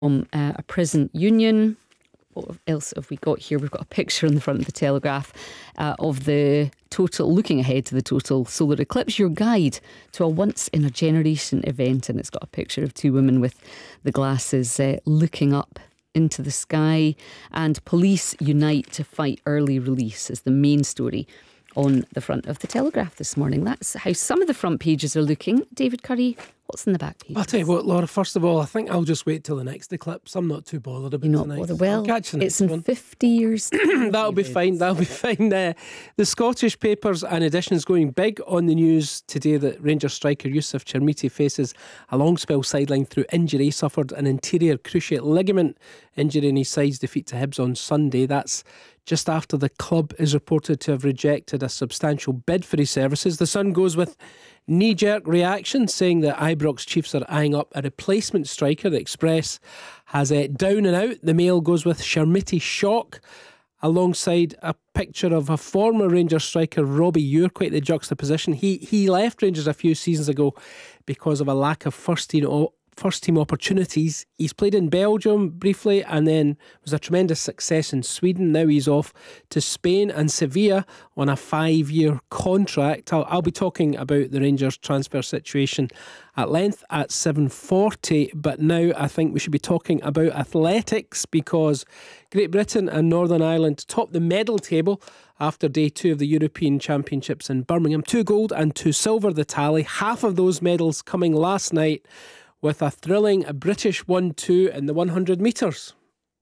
a prison union. What else have we got here? We've got a picture on the front of the Telegraph of the total, looking ahead to the total solar eclipse, your guide to a once-in-a-generation event. And it's got a picture of two women with the glasses looking up into the sky. And police unite to fight early release is the main story on the front of the Telegraph this morning. That's how some of the front pages are looking. David Curry, what's in the back page? I'll tell you what, Laura, first of all, I think I'll just wait till the next eclipse. I'm not too bothered about tonight. Well, it's in 50 years. That'll be fine. The Scottish papers and editions going big on the news today that Rangers striker Youssef Chermiti faces a long spell sidelined through injury. He suffered an anterior cruciate ligament injury in his side's defeat to Hibs on Sunday. That's just after the club is reported to have rejected a substantial bid for his services. The Sun goes with knee-jerk reaction, saying that Ibrox Chiefs are eyeing up a replacement striker. The Express has a down and out. The Mail goes with Chermiti shock, alongside a picture of a former Rangers striker, Robbie Ure. Quite the juxtaposition. He left Rangers a few seasons ago because of a lack of first team opportunities. He's played in Belgium briefly and then was a tremendous success in Sweden. Now he's off to Spain and Sevilla on a 5-year contract. I'll be talking about the Rangers transfer situation at length at 7:40, but now I think we should be talking about athletics, because Great Britain and Northern Ireland top the medal table after day 2 of the European Championships in Birmingham. 2 gold and 2 silver the tally, half of those medals coming last night, with a thrilling British 1-2 in the 100 metres.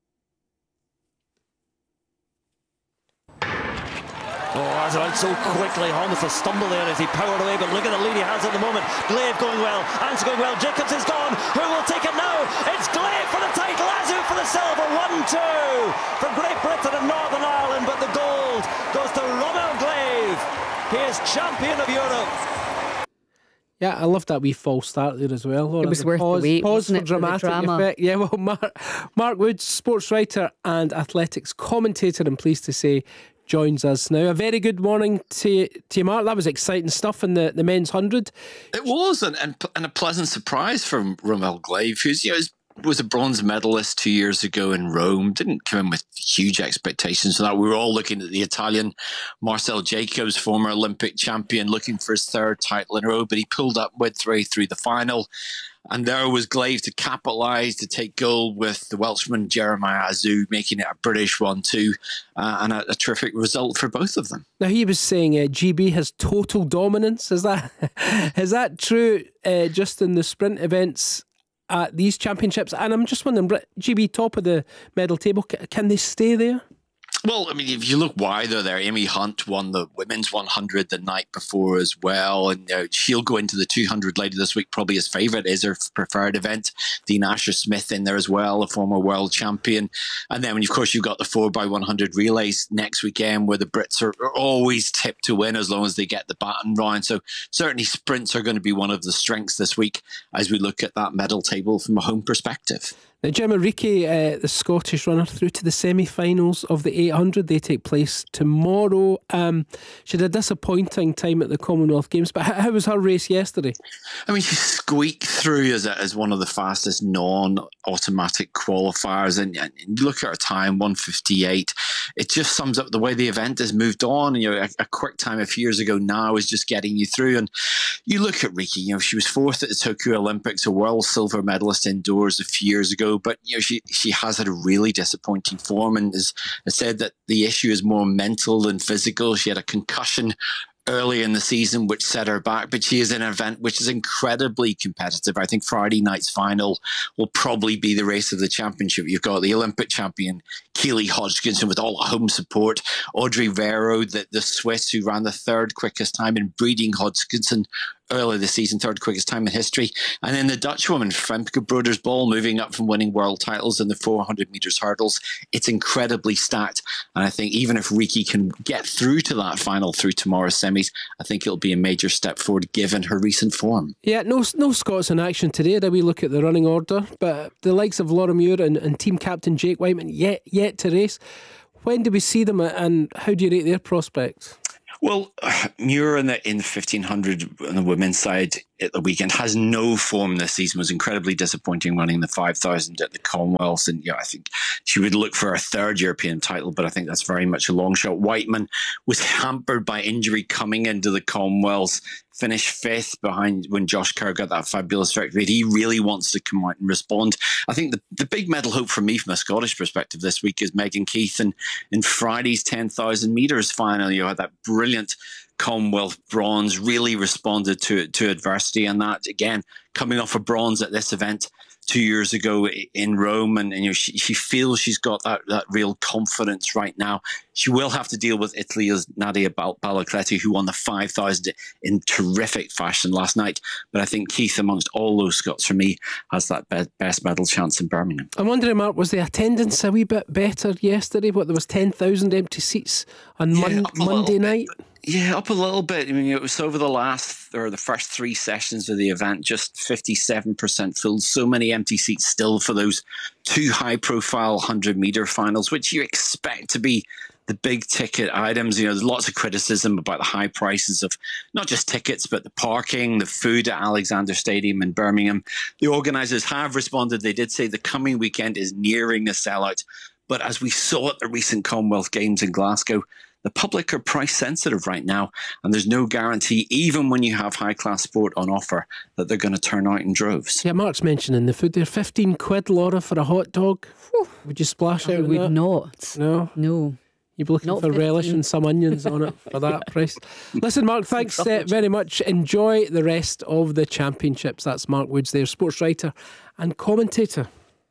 That's out so quickly, almost a stumble there as he powered away, but look at the lead he has at the moment. Glaive going well, Ants going well, Jacobs is gone, who will take it now? It's Glaive for the title, Azu for the silver, 1-2 for Great Britain and Northern Ireland, but the gold goes to Romeo Glaive. He is champion of Europe. Yeah, I love that wee false start there as well. Laura. It was worth the wait, pause wasn't for it, dramatic for the drama. effect. Yeah, well, Mark Woods, sports writer and athletics commentator, I'm pleased to say, joins us now. A very good morning to you, Mark. That was exciting stuff in the men's 100. It was, and a pleasant surprise from Romeo Glaive, who's was a bronze medalist 2 years ago in Rome. Didn't come in with huge expectations for that. We were all looking at the Italian Marcel Jacobs, former Olympic champion, looking for his 3rd title in a row, but he pulled up midway through the final. And there was Glaive to capitalise, to take gold with the Welshman Jeremiah Azu, making it a British 1-2 and a terrific result for both of them. Now, he was saying GB has total dominance. Is that true just in the sprint events at these championships? And I'm just wondering, GB top of the medal table, can they stay there? Well, I mean, if you look why they're there, Amy Hunt won the women's 100 the night before as well, and she'll go into the 200 later this week. Probably his favourite is her preferred event. Dean Asher-Smith in there as well, a former world champion. And then, of course, you've got the 4x100 relays next weekend, where the Brits are always tipped to win as long as they get the baton round. So certainly sprints are going to be one of the strengths this week as we look at that medal table from a home perspective. Now, Gemma Reekie, the Scottish runner, through to the semi-finals of the 800. They take place tomorrow. She had a disappointing time at the Commonwealth Games, but how was her race yesterday? I mean, she squeaked through as one of the fastest non-automatic qualifiers, and you look at her time, 1:58. It just sums up the way the event has moved on. A quick time a few years ago now is just getting you through. And you look at Reekie, she was 4th at the Tokyo Olympics, a world silver medalist indoors a few years ago. But she has had a really disappointing form, and has said that the issue is more mental than physical. She had a concussion early in the season which set her back, but she is in an event which is incredibly competitive. I think Friday night's final will probably be the race of the championship. You've got the Olympic champion Keely Hodgkinson with all home support, Audrey Vero, the Swiss who ran the 3rd quickest time in breeding Hodgkinson earlier this season, 3rd quickest time in history. And then the Dutch woman, Femke Broders-Bol, moving up from winning world titles in the 400 metres hurdles. It's incredibly stacked. And I think even if Reekie can get through to that final through tomorrow's semis, I think it'll be a major step forward given her recent form. Yeah, no Scots in action today. Then we look at the running order, but the likes of Laura Muir and team captain Jake Whiteman yet to race. When do we see them, and how do you rate their prospects? Well, Muir in the 1500 on the women's side, at the weekend, has no form this season, was incredibly disappointing running the 5,000 at the Commonwealth. And I think she would look for a third European title, but I think that's very much a long shot. Whiteman was hampered by injury coming into the Commonwealth, finished fifth behind when Josh Kerr got that fabulous victory. He really wants to come out and respond. I think the big medal hope for me from a Scottish perspective this week is Megan Keith in Friday's 10,000 metres final. Had that brilliant Commonwealth bronze, really responded to adversity, and that again coming off a bronze at this event 2 years ago in Rome, and she feels she's got that real confidence right now. She will have to deal with Italy's Nadia Balacletti, who won the 5,000 in terrific fashion last night. But I think Keith, amongst all those Scots, for me, has that best medal chance in Birmingham. I'm wondering, Mark, was the attendance a wee bit better yesterday? There was 10,000 empty seats on Monday night. Yeah, up a little bit. I mean, it was over the first three sessions of the event, just 57% filled. So many empty seats still for those two high-profile 100-metre finals, which you expect to be the big ticket items. There's lots of criticism about the high prices of not just tickets, but the parking, the food at Alexander Stadium in Birmingham. The organisers have responded. They did say the coming weekend is nearing a sellout. But as we saw at the recent Commonwealth Games in Glasgow, the public are price sensitive right now, and there's no guarantee, even when you have high-class sport on offer, that they're going to turn out in droves. Yeah, Mark's mentioning the food there. 15 quid, Laura, for a hot dog. Whew. Would you splash out I on would that? not. No. You'd be looking Not for 15. relish and some onions on it for that price. Listen, Mark, thanks very much. Enjoy the rest of the championships. That's Mark Woods there, sports writer and commentator.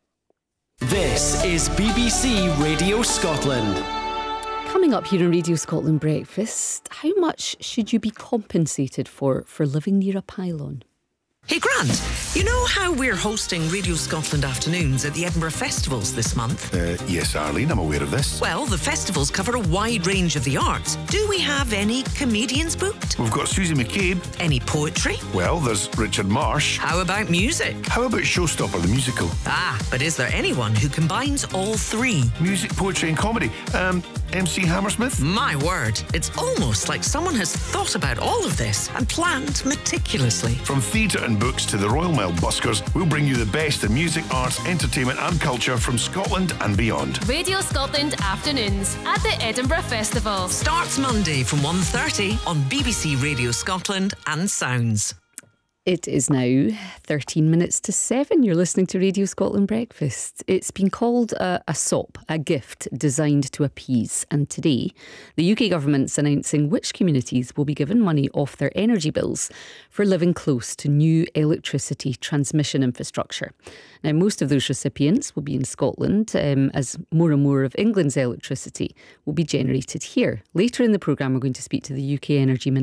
This is BBC Radio Scotland. Coming up here on Radio Scotland Breakfast, how much should you be compensated for living near a pylon? Hey Grant, you know how we're hosting Radio Scotland afternoons at the Edinburgh Festivals this month? Yes, Arlene, I'm aware of this. Well, the festivals cover a wide range of the arts. Do we have any comedians booked? We've got Susie McCabe. Any poetry? Well, there's Richard Marsh. How about music? How about Showstopper, the musical? But is there anyone who combines all three? Music, poetry and comedy. MC Hammersmith? My word, it's almost like someone has thought about all of this and planned meticulously. From theatre and books to the Royal Mail buskers, we'll bring you the best in music, arts, entertainment and culture from Scotland and beyond. Radio Scotland afternoons at the Edinburgh Festival. Starts Monday from 1:30 on BBC Radio Scotland and Sounds. It is now 13 minutes to 7. You're listening to Radio Scotland Breakfast. It's been called a SOP, a gift designed to appease. And today, the UK government's announcing which communities will be given money off their energy bills for living close to new electricity transmission infrastructure. Now, most of those recipients will be in Scotland, as more and more of England's electricity will be generated here. Later in the programme, we're going to speak to the UK Energy Minister